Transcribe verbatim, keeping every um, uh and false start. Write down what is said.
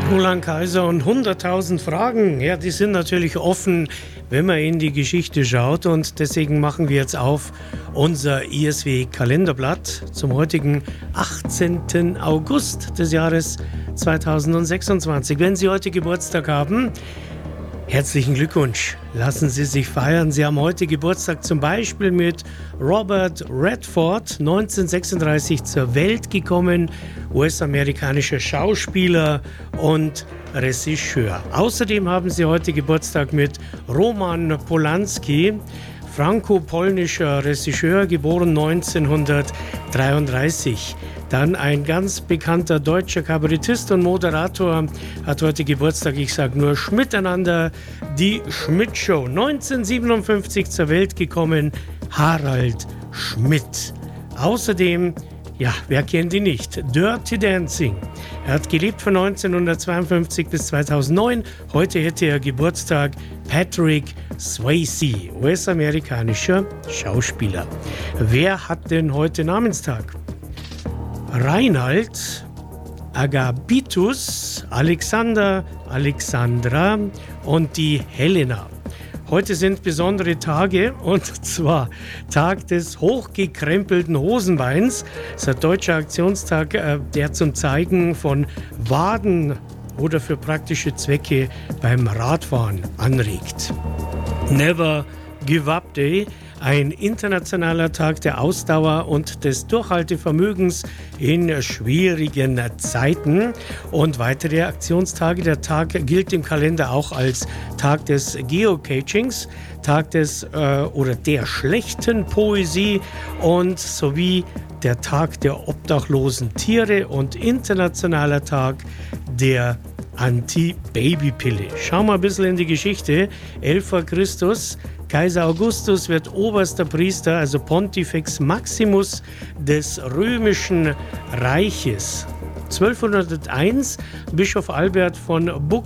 Roland Kaiser und hunderttausend Fragen, ja, die sind natürlich offen, wenn man in die Geschichte schaut, und deswegen machen wir jetzt auf unser I S W-Kalenderblatt zum heutigen achtzehnten August des Jahres zweitausendsechsundzwanzig. Wenn Sie heute Geburtstag haben, herzlichen Glückwunsch, lassen Sie sich feiern. Sie haben heute Geburtstag zum Beispiel mit Robert Redford, neunzehnhundertsechsunddreißig zur Welt gekommen, U S-amerikanischer Schauspieler und Regisseur. Außerdem haben Sie heute Geburtstag mit Roman Polanski, franko-polnischer Regisseur, geboren neunzehnhundertdreiunddreißig. Dann ein ganz bekannter deutscher Kabarettist und Moderator hat heute Geburtstag. Ich sage nur Schmiteinander, die Schmidt-Show. neunzehnhundertsiebenundfünfzig zur Welt gekommen, Harald Schmidt. Außerdem, ja, wer kennt ihn nicht? Dirty Dancing. Er hat gelebt von neunzehnhundertzweiundfünfzig bis zweitausendneun. Heute hätte er Geburtstag. Patrick Swayze, U S-amerikanischer Schauspieler. Wer hat denn heute Namenstag? Reinhard, Agapitus, Alexander, Alexandra und die Helena. Heute sind besondere Tage, und zwar Tag des hochgekrempelten Hosenbeins. Das ist ein deutscher Aktionstag, der zum Zeigen von Waden oder für praktische Zwecke beim Radfahren anregt. Never Give Up Day, ein internationaler Tag der Ausdauer und des Durchhaltevermögens in schwierigen Zeiten. Und weitere Aktionstage. Der Tag gilt im Kalender auch als Tag des Geocachings, Tag des äh, oder der schlechten Poesie und sowie der Tag der obdachlosen Tiere und internationaler Tag der Anti-Baby-Pille. Schauen wir ein bisschen in die Geschichte. elf vor Christus. Kaiser Augustus wird oberster Priester, also Pontifex Maximus des Römischen Reiches. zwölfhunderteins Bischof Albert von